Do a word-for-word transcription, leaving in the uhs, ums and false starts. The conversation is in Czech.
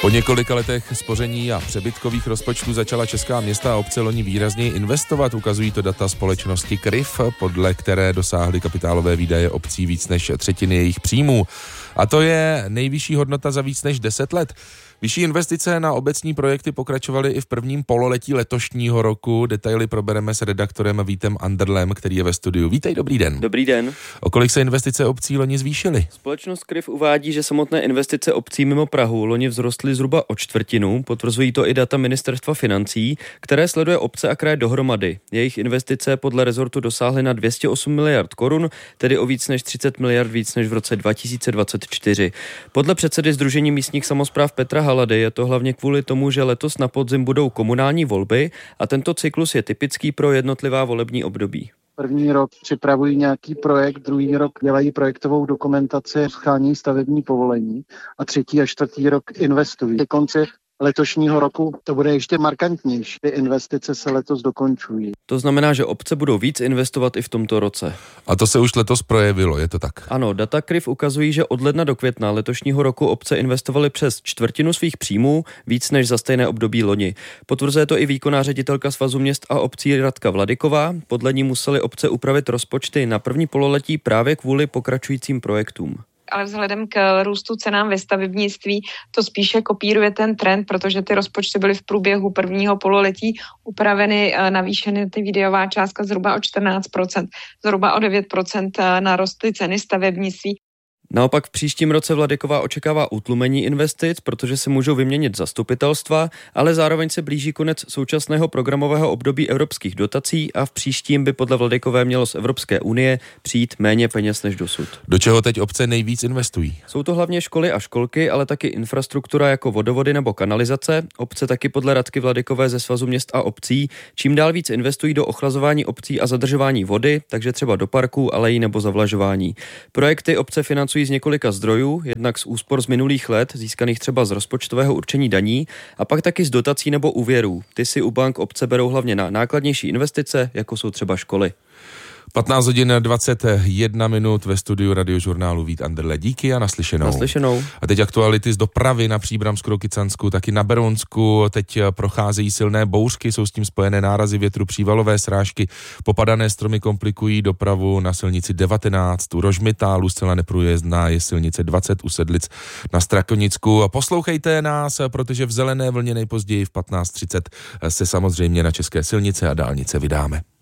Po několika letech spoření a přebytkových rozpočtů začala česká města a obce loni výrazněji investovat. Ukazují to data společnosti K R I F, podle které dosáhly kapitálové výdaje obcí víc než třetiny jejich příjmů. A to je nejvyšší hodnota za víc než deset let. Vyšší investice na obecní projekty pokračovaly i v prvním pololetí letošního roku. Detaily probereme s redaktorem Vítem Anderlem, který je ve studiu. Vítej, dobrý den. Dobrý den. O kolik se investice obcí loni zvýšily? Společnost K R I F uvádí, že samotné investice obcí mimo Prahu loni vzrostly zhruba o čtvrtinu. Potvrzují to i data Ministerstva financí, které sleduje obce a kraje dohromady. Jejich investice podle rezortu dosáhly na dvě stě osm miliard korun, tedy o víc než třicet miliard víc než v roce dva tisíce dvacet čtyři. Podle předsedy Sdružení místních samospráv Petra Halady je to hlavně kvůli tomu, že letos na podzim budou komunální volby a tento cyklus je typický pro jednotlivá volební období. První rok připravují nějaký projekt, druhý rok dělají projektovou dokumentaci, schání stavební povolení a třetí a čtvrtý rok investují. Ke konci letošního roku to bude ještě markantnější. Ty investice se letos dokončují. To znamená, že obce budou víc investovat i v tomto roce. A to se už letos projevilo, je to tak? Ano, data K R I F ukazují, že od ledna do května letošního roku obce investovaly přes čtvrtinu svých příjmů, víc než za stejné období loni. Potvrzuje to i výkonná ředitelka Svazu měst a obcí Radka Vladyková. Podle ní musely obce upravit rozpočty na první pololetí právě kvůli pokračujícím projektům. Ale vzhledem k růstu cenám ve stavebnictví to spíše kopíruje ten trend, protože ty rozpočty byly v průběhu prvního pololetí upraveny, navýšeny ty výdajová částka zhruba o čtrnáct procent, zhruba o devět procent narostly ceny stavebnictví. Naopak v příštím roce Vladyková očekává utlumení investic, protože se můžou vyměnit zastupitelstva, ale zároveň se blíží konec současného programového období evropských dotací a v příštím by podle Vladykové mělo z Evropské unie přijít méně peněz než dosud. Do čeho teď obce nejvíc investují? Jsou to hlavně školy a školky, ale taky infrastruktura jako vodovody nebo kanalizace. Obce taky podle Radky Vladykové ze Svazu měst a obcí čím dál víc investují do ochlazování obcí a zadržování vody, takže třeba do parků, alejí nebo zavlažování. Projekty obce financují z několika zdrojů, jednak z úspor z minulých let, získaných třeba z rozpočtového určení daní, a pak taky z dotací nebo úvěrů. Ty si u bank obce berou hlavně na nákladnější investice, jako jsou třeba školy. patnáct hodin dvacet jedna minut ve studiu Radiožurnálu Vít Anderle. Díky a naslyšenou. Naslyšenou. A teď aktuality z dopravy na Příbramsko-Rokycansku, taky na Berounsku. Teď procházejí silné bouřky, jsou s tím spojené nárazy větru, přívalové srážky. Popadané stromy komplikují dopravu na silnici devatenáct u Rožmitálu, zcela neprůjezdná je silnice dvacet u Sedlic na Strakonicku. Poslouchejte nás, protože v zelené vlně nejpozději v patnáct třicet se samozřejmě na české silnice a dálnice vydáme.